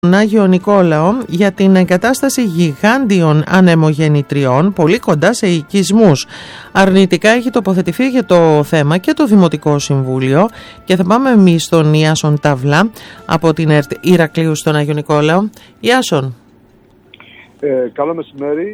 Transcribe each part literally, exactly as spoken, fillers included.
Τον Άγιο Νικόλαο για την εγκατάσταση γιγάντιων ανεμογεννητριών πολύ κοντά σε οικισμούς. Αρνητικά έχει τοποθετηθεί για το θέμα και το Δημοτικό Συμβούλιο και θα πάμε εμείς στον Ιάσον Ταυλά από την ΕΡΤ Ηρακλείου στον Άγιο Νικόλαο. Ιάσον. Ε, καλό μεσημέρι.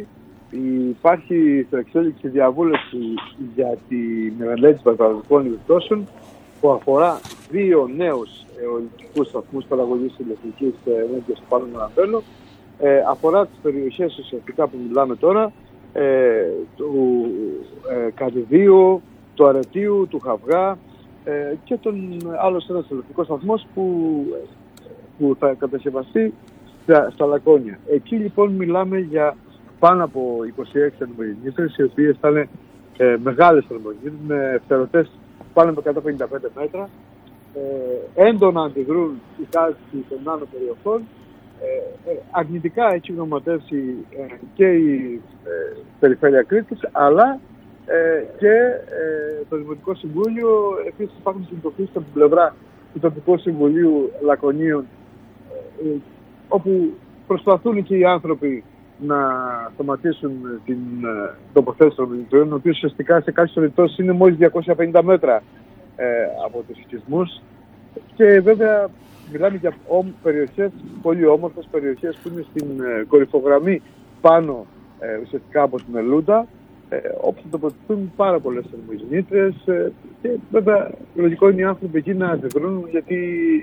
Υπάρχει στο εξέλιξη διαβούλευση για τη μελέτη περιβαλλοντικών επιπτώσεων που αφορά δύο νέους αιωλικούς σταθμούς παραγωγής ηλεκτρικής ενέργειας στο Πάνω Μαραντέλο. Ε, αφορά τις περιοχές ουσιαστικά που μιλάμε τώρα, ε, του ε, Κατηδίου, του Αρετίου, του Χαβγά ε, και τον άλλος ένας ηλεκτρικός σταθμός που, που θα κατασκευαστεί στα, στα Λακώνια. Εκεί λοιπόν μιλάμε για πάνω από είκοσι έξι ανεμογεννήτρες, οι οποίες θα είναι ε, μεγάλες ανεμογεννήτρες με φτερωτές πάνω από εκατόν πενήντα πέντε μέτρα. Ε, έντονα αντιδρούν οι κάτοικοι των άνω περιοχών. Ε, ε, αρνητικά έχει γνωματεύσει ε, και η ε, Περιφέρεια Κρήτης, αλλά ε, και ε, το Δημοτικό Συμβούλιο. Επίσης υπάρχουν συνειδητοποιήσεις από την πλευρά του Τοπικού Συμβουλίου Λακωνίων, ε, ε, όπου προσπαθούν και οι άνθρωποι να σταματήσουν την ε, τοποθέτηση των μελητριών, οι οποίες ουσιαστικά σε κάποιες περιπτώσεις είναι μόλις διακόσια πενήντα μέτρα ε, από τους οικισμούς. Και βέβαια μιλάμε για περιοχές, πολύ όμορφες περιοχές που είναι στην ε, κορυφογραμμή πάνω ε, ουσιαστικά από την Ελούντα, ε, όπου θα τοποθετηθούν πάρα πολλές ανεμογεννήτρες ε, και βέβαια λογικό είναι οι άνθρωποι εκεί να αντιδρούν, γιατί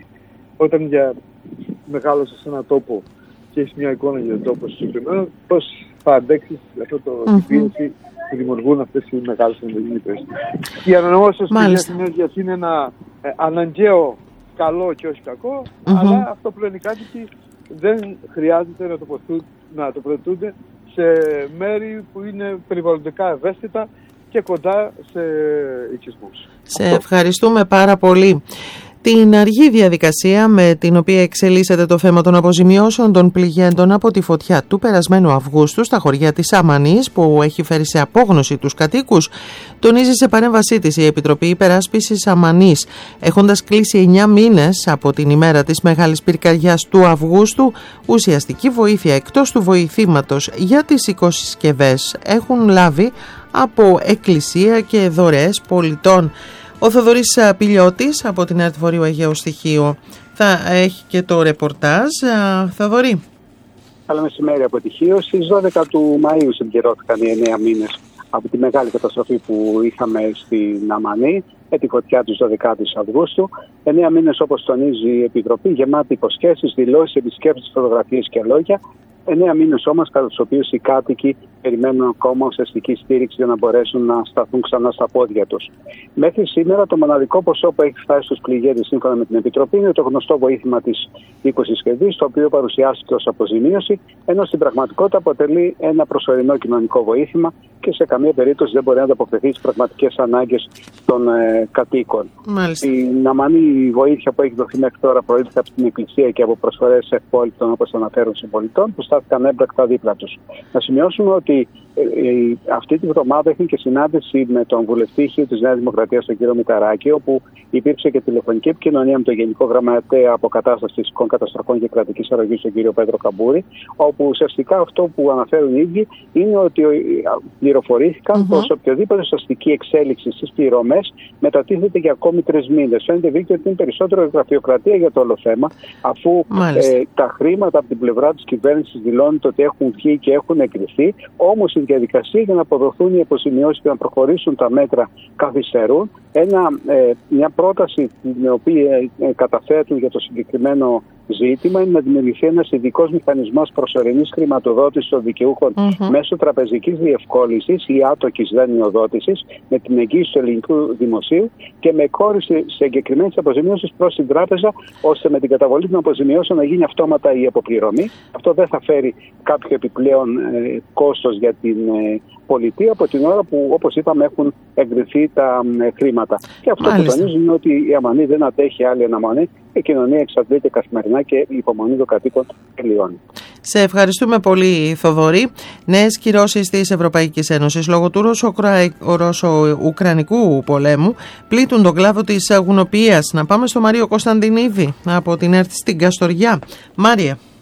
όταν για μεγάλωσες σε ένα τόπο και έχεις μια εικόνα για τον τόπο συγκεκριμένο, πώς θα αντέξεις αυτό το mm-hmm. πίεση που δημιουργούν αυτές οι μεγάλες ανεμογεννήτρες. Οι ανανεώσιμες πηγές ενέργειας είναι ένα ε, αναγκαίο καλό και όχι κακό, mm-hmm. αλλά αυτό που λένε οι κάτοικοι δεν χρειάζεται να, να τοποθετούνται σε μέρη που είναι περιβαλλοντικά ευαίσθητα και κοντά σε οικισμούς. Σε αυτό. Ευχαριστούμε πάρα πολύ. Την αργή διαδικασία με την οποία εξελίσσεται το θέμα των αποζημιώσεων των πληγέντων από τη φωτιά του περασμένου Αυγούστου στα χωριά της Αμανής, που έχει φέρει σε απόγνωση τους κατοίκους, τονίζει σε παρέμβασή της η Επιτροπή Υπεράσπισης Αμανής. Έχοντας κλείσει εννιά μήνες από την ημέρα της μεγάλης πυρκαγιάς του Αυγούστου, ουσιαστική βοήθεια εκτός του βοηθήματος για τις οικοσυσκευές έχουν λάβει από εκκλησία και δωρεές πολιτών. Ο Θοδωρής Πηλιώτης από την ΕΡΤ Βορείου Αιγαίου Στοιχείου θα έχει και το ρεπορτάζ. Θοδωρή. Καλό μεσημέρι από Τυχείο. Στις δώδεκα του Μαΐου συμπληρώθηκαν οι εννέα μήνες από τη μεγάλη καταστροφή που είχαμε στην Αμανή με τη φωτιά της δώδεκα Αυγούστου. εννέα μήνες, όπως τονίζει η Επιτροπή, γεμάτη υποσχέσεις, δηλώσεις, επισκέψεις, φωτογραφίες και λόγια. εννέα μήνες όμως, κατά τους οποίους οι κάτοικοι περιμένουν ακόμα ουσιαστική στήριξη για να μπορέσουν να σταθούν ξανά στα πόδια τους. Μέχρι σήμερα, το μοναδικό ποσό που έχει φτάσει στους πληγέντες, σύμφωνα με την Επιτροπή, είναι το γνωστό βοήθημα της οικοσυσκευής, το οποίο παρουσιάστηκε ως αποζημίωση, ενώ στην πραγματικότητα αποτελεί ένα προσωρινό κοινωνικό βοήθημα και σε καμία περίπτωση δεν μπορεί να ανταποκριθεί στις πραγματικές ανάγκες των ε, κατοίκων. Μάλιστα. Στην Αμανή, η βοήθεια που έχει δοθεί μέχρι τώρα προήλθε από την Εκκλησία και από προσφορές ευπόλυτων, όπως αναφέρουν, συμπολιτών, που στάθηκαν έμπρακτα δίπλα τους. Να σημειώσουμε ότι ε, ε, αυτή τη βδομάδα έχει και συνάντηση με τον βουλευτή της Νέας Δημοκρατίας, τον κύριο Μηταράκη, όπου υπήρξε και τηλεφωνική επικοινωνία με τον Γενικό Γραμματέα Αποκατάστασης Φυσικών Καταστροφών και Κρατικής Αρρωγής, τον κύριο Πέτρο Καμπούρη, όπου ουσιαστικά αυτό που αναφέρουν οι ίδιοι είναι ότι πληροφορήθηκαν mm-hmm. πως οποιοδήποτε ουσιαστική εξέλιξη στις πληρωμές μετατίθεται για ακόμη τρεις μήνες. Φαίνεται δίκαιο ότι είναι περισσότερο γραφειοκρατία για το όλο θέμα, αφού ε, τα χρήματα από την πλευρά της κυβέρνησης δηλώνεται ότι έχουν βγει και έχουν εγκριθεί, όμως η διαδικασία για να αποδοθούν οι αποζημιώσεις και να προχωρήσουν τα μέτρα καθυστερούν. Ένα, ε, μια πρόταση την οποία ε, καταθέτουν για το συγκεκριμένο ζήτημα είναι να δημιουργηθεί ένας ειδικός μηχανισμός προσωρινής χρηματοδότησης των δικαιούχων mm-hmm. μέσω τραπεζικής διευκόλυνσης ή άτοκης δανειοδότησης με την εγγύηση του ελληνικού δημοσίου και με εκχώρηση συγκεκριμένης αποζημίωσης προς την τράπεζα, ώστε με την καταβολή των αποζημιώσεων να γίνει αυτόματα η αποπληρωμή. Αυτό δεν θα φέρει κάποιο επιπλέον ε, κόστος για την ε, πολιτεία από την ώρα που, όπως είπαμε, έχουν εγκριθεί τα ε, χρήματα. Και αυτό Μάλιστα. που τονίζουν είναι ότι η Αμανή δεν αντέχει άλλη αναμονή. Η κοινωνία εξαντλείται καθημερινά και η υπομονή των κατοίκων τελειώνει. Σε ευχαριστούμε πολύ, Θοδωρή. Νέες κυρώσεις της Ευρωπαϊκής Ένωσης λόγω του Ρώσο-Ουκρανικού πολέμου πλήττουν τον κλάδο της γουνοποιίας. Να πάμε στο Μάριο Κωνσταντινίδη από την ΕΡΤ στην Καστοριά. Μάρια.